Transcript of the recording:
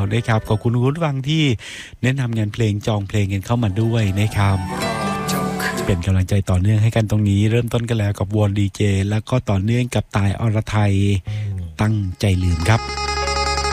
นะครับขอบคุณคุณผู้ฟังที่แนะนำงานเพลงจองเพลงกันเข้ามาด้วยนะครับเป็นกำลังใจต่อเนื่องให้กันตรงนี้เริ่มต้นกันแล้วกับวอนดีเจแล้วก็ต่อเนื่องกับตายอรไทยตั้งใจลืมครับ